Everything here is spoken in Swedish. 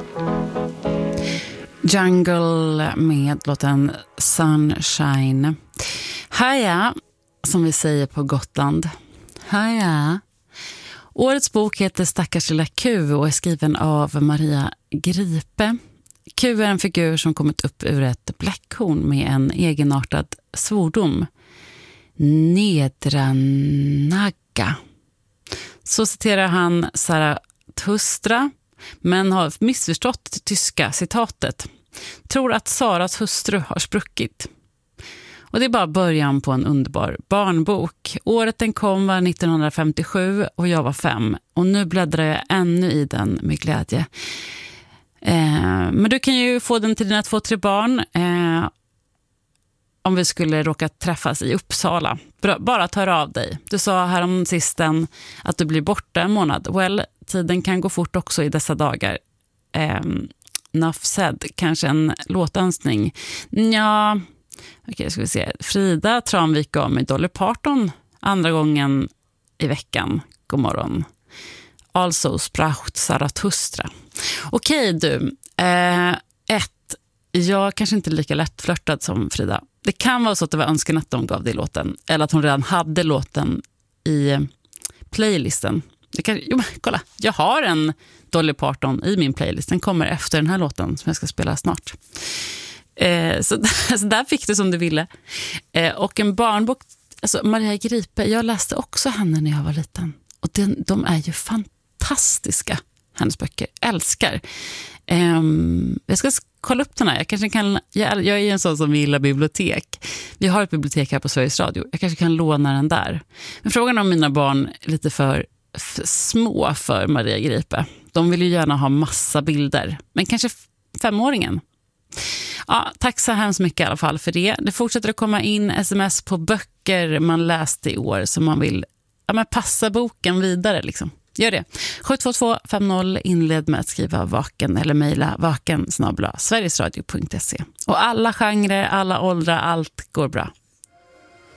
Jungle med låten Sunshine. Haja, som vi säger på Gotland. Haja. Årets bok heter Stackars lilla Q och är skriven av Maria Gripe. Q är en figur som kommit upp ur ett bläckhorn med en egenartad svordom. Nedranagga. Så citerar han Zarathustra, men har missförstått det tyska citatet. Tror att Saras hustru har spruckit. Och det är bara början på en underbar barnbok. Året den kom var 1957 och jag var 5. Och nu bläddrar jag ännu i den med glädje. Men du kan ju få den till dina 2-3 barn. Om vi skulle råka träffas i Uppsala. Bara ta av dig. Du sa här om sisten att du blir borta en månad. Well, tiden kan gå fort också i dessa dagar. Enough said. Kanske en låtönskning. Ja, okej, ska vi se. Frida Tranvik gav mig Dolly Parton andra gången i veckan. God morgon. Also spracht Zarathustra. Okej du. Jag kanske inte är lika lättflörtad som Frida. Det kan vara så att det var önskan att de gav dig låten. Eller att hon redan hade låten i playlisten. Kolla, jag har en Dolly Parton i min playlist. Den kommer efter den här låten som jag ska spela snart. Så där fick du som du ville. Och en barnbok, alltså Maria Gripe, jag läste också henne när jag var liten. Och de är ju fantastiska, hennes böcker. Älskar. Jag ska kolla upp den här. Jag är en sån som gillar bibliotek. Vi har ett bibliotek här på Sveriges Radio. Jag kanske kan låna den där. Men frågan om mina barn är lite för små för Maria Gripe. De vill ju gärna ha massa bilder. Men kanske 5-åringen. Ja, tack så hemskt mycket i alla fall för det. Det fortsätter att komma in sms på böcker man läste i år som man vill passa boken vidare liksom. Gör det. 72250 inled med att skriva vaken eller mejla vaken@sverigesradio.se. Och alla genrer, alla åldrar, allt går bra.